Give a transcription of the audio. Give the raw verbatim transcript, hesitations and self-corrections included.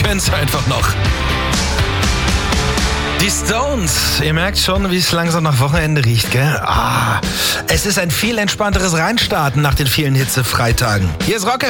gönn's einfach noch. Die Stones, ihr merkt schon, wie es langsam nach Wochenende riecht, gell? Ah, es ist ein viel entspannteres Reinstarten nach den vielen Hitze-Freitagen. Hier ist Rock